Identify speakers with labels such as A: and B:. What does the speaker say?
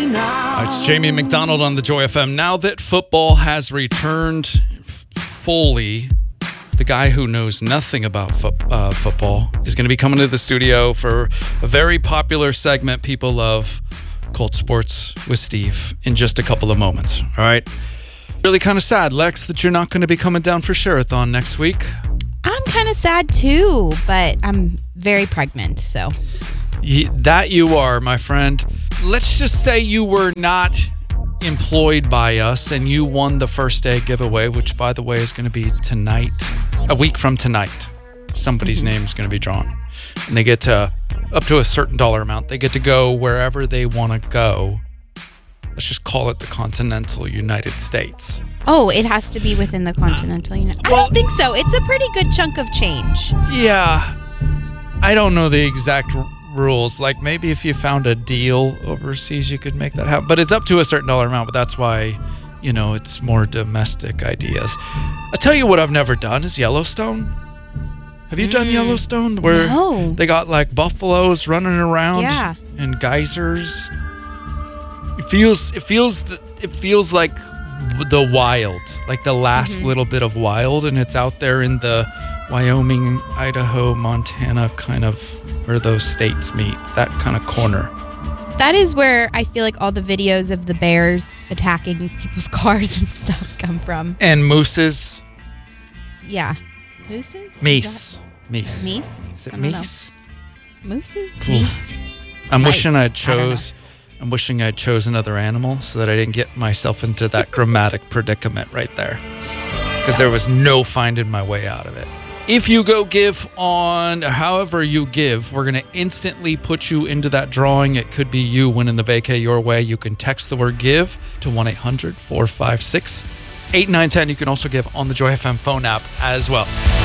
A: It's Jamie McDonald on the Joy FM. Now that football has returned fully, the guy who knows nothing about football is going to be coming to the studio for a very popular segment people love called Sports with Steve in just a couple of moments. All right. Really kind of sad, Lex, that you're not going to be coming down for Sherathon next week.
B: I'm kind of sad too, but I'm very pregnant, so.
A: That you are, my friend. Let's just say you were not employed by us and you won the first day giveaway, which, by the way, is going to be tonight, a week from tonight. Somebody's name is going to be drawn. And they get to, up to a certain dollar amount, they get to go wherever they want to go. Let's just call it the continental United States.
B: Oh, it has to be within the continental United. I don't think so. It's a pretty good chunk of change.
A: Yeah. I don't know the exact rules. Like maybe if you found a deal overseas, you could make that happen. But it's up to a certain dollar amount. But that's why, you know, it's more domestic ideas. I'll tell you what I've never done is Yellowstone. Have you done Yellowstone? Where they got like buffaloes running around and geysers. It feels like the wild, like the last little bit of wild, and it's out there in the Wyoming, Idaho, Montana kind of where those states meet, that kind of corner.
B: That is where I feel like all the videos of the bears attacking people's cars and stuff come from.
A: And mooses.
B: Yeah. Mooses?
A: Meese.
B: Meese?
A: Is it meese?
B: Mooses? Meese?
A: I'm wishing I'd chose another animal so that I didn't get myself into that grammatic predicament right there. Because there was no finding my way out of it. If you go give on however you give, we're going to instantly put you into that drawing. It could be you winning the vacay your way. You can text the word give to 1-800-456-8910. You can also give on the Joy FM phone app as well.